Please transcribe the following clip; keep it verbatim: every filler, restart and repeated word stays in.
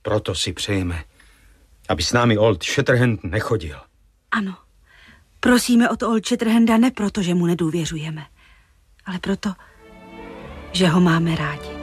Proto si přejeme, aby s námi Old Shatterhand nechodil. Ano. Prosíme o to Old Shatterhanda ne proto, že mu nedůvěřujeme, ale proto, že ho máme rádi.